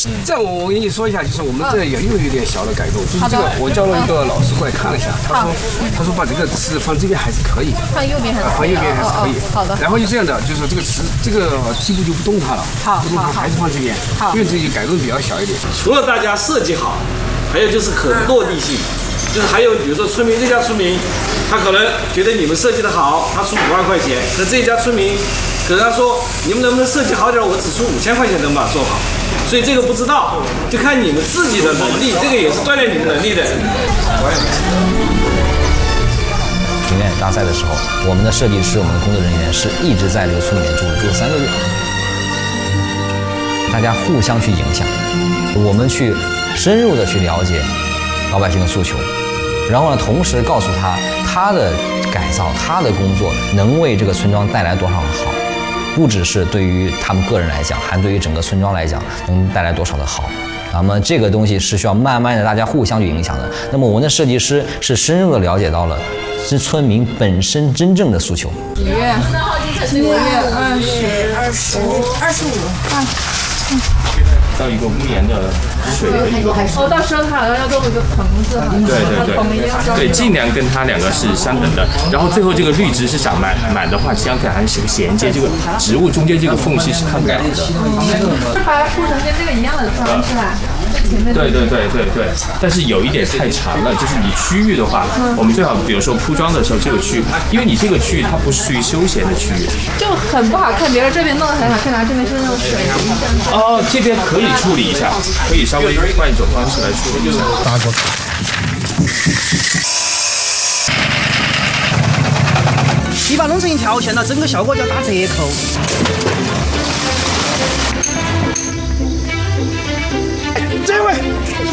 这样我跟你说一下，就是我们这也有一点小的改动，就是这个我叫了一个老师过来看了一下，他说把这个词放这边还是可以， 放右边还是放右边还是可以。 好的。 然后就这样的，就是这个词这个批布就不动它了，不动它还是放这边，因为这个改动比较小一点。 除了大家设计好，还有就是可落地性。就是还有，比如说村民这家村民，他可能觉得你们设计的好，他出5万块钱，那这一家村民可能他说你们能不能设计好点，我只出5000块钱能把它做好。所以这个不知道，就看你们自己的能力，这个也是锻炼你们能力的。 庭院大赛的时候，我们的设计师、我们的工作人员是一直在这个村里面住了3个月，大家互相去影响，我们去深入的去了解老百姓的诉求，然后呢，同时告诉他的改造、他的工作能为这个村庄带来多少的好，不只是对于他们个人来讲，还对于整个村庄来讲能带来多少的好。那么这个东西是需要慢慢的大家互相去影响的。那么我们的设计师是深入的了解到了村民本身真正的诉求。 几月？5月25。 到一个屋檐的水的一个， 到时候他好像要弄一个棚子， 对，尽量跟它2个是相等的。然后最后这个绿植是长满的话，实际上还是个衔接，这个植物中间这个缝隙是看不了的。 是把它铺成跟这个一样的方是吧？ 对。但是有一点太长了，就是你区域的话，我们最好比如说铺装的时候，这个区域，因为你这个区域它不是属于休闲的区域， 就很不好看。别人这边弄得很好看，这边是那种水泥哦，这边可以处理一下，可以稍微换一种方式来处理。 打过。 你把弄成一条线了，整个效果就要打折扣。这位，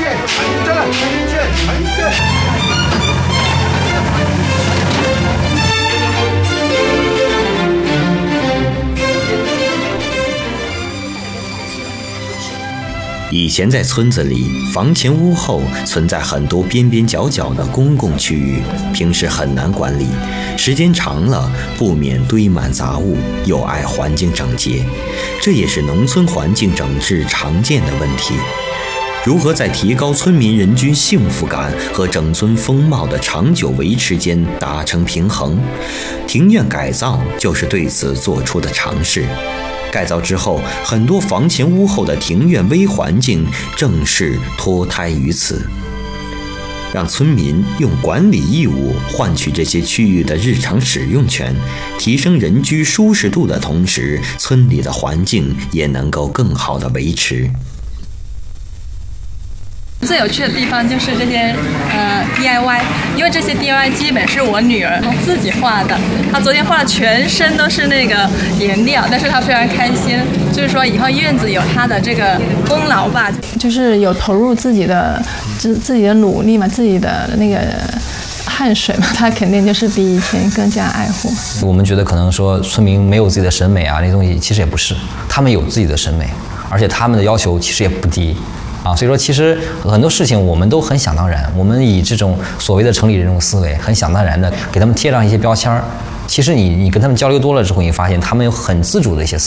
以前在村子里，房前屋后存在很多边边角角的公共区域，平时很难管理，时间长了不免堆满杂物，有碍环境整洁。这也是农村环境整治常见的问题。如何在提高村民人均幸福感和整村风貌的长久维持间达成平衡？庭院改造就是对此做出的尝试。改造之后，很多房前屋后的庭院微环境正是脱胎于此。让村民用管理义务换取这些区域的日常使用权，提升人居舒适度的同时，村里的环境也能够更好地维持。 最有趣的地方就是这些DIY， 因为这些 DIY 基本是我女儿她自己画的，她昨天画的全身都是那个颜料，但是她非常开心，就是说以后院子有她的这个功劳吧， 就是有投入自己的努力嘛，自己的那个汗水嘛，她肯定就是比以前更加爱护。 我们觉得可能说村民没有自己的审美啊，那些东西其实也不是，他们有自己的审美，而且他们的要求其实也不低。所以说其实很多事情我们都很想当然，我们以这种所谓的城里人这种思维很想当然的给他们贴上一些标签儿，其实你跟他们交流多了之后，你发现他们有很自主的一些思维。